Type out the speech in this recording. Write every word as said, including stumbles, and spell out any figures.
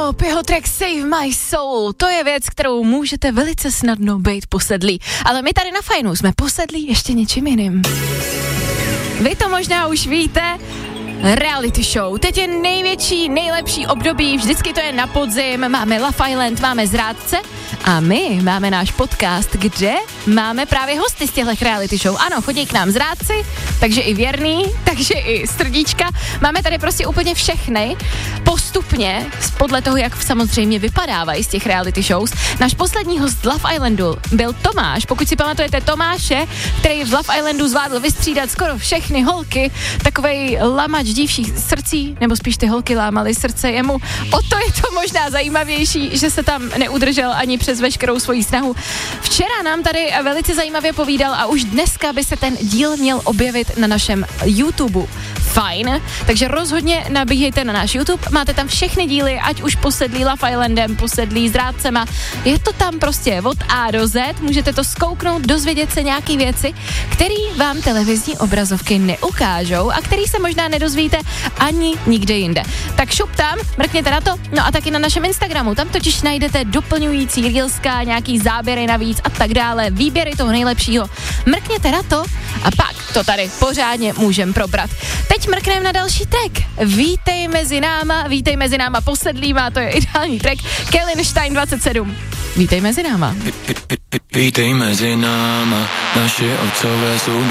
Top, jeho track Save My Soul, to je věc, kterou můžete velice snadno být posedlí. Ale my tady na Fajnu jsme posedlí ještě něčím jiným. Vy to možná už víte, reality show. Teď je největší, nejlepší období, vždycky to je na podzim, máme Love Island, máme Zrádce a my máme náš podcast, kde máme právě hosty z těchto reality show. Ano, chodí k nám Zrádci, takže i věrný, takže i srdíčka. Máme tady prostě úplně všechny, postupně, podle toho, jak samozřejmě vypadávají z těch reality shows. Náš poslední host z Love Islandu byl Tomáš, pokud si pamatujete Tomáše, který v Love Islandu zvládl vystřídat skoro všechny holky, takovej lamač dívších srdcí, nebo spíš ty holky lámaly srdce jemu. O to je to možná zajímavější, že se tam neudržel ani přes veškerou svoji snahu. Včera nám tady velice zajímavě povídal a už dneska by se ten díl měl objevit na našem YouTube. Fajn, takže rozhodně nabíhejte na náš YouTube, máte tam všechny díly, ať už posedlí Love Islandem, posedlí Zrádcema, je to tam prostě od A do Z, můžete to zkouknout, dozvědět se nějaký věci, které vám televizní obrazovky neukážou a který se možná nedozvíte ani nikde jinde. Tak šup tam, mrkněte na to, no a taky na našem Instagramu, tam totiž najdete doplňující reelska, nějaký záběry navíc a tak dále, výběry toho nejlepšího. Mrkněte na to a pak to tady pořádně můžem probrat. Teď mrkneme na další track. Vítej mezi náma, vítej mezi náma posedlýma, to je ideální track. Kellenstein dvacet sedm. Vítej mezi náma. Vítej mezi náma, naši otcové jsou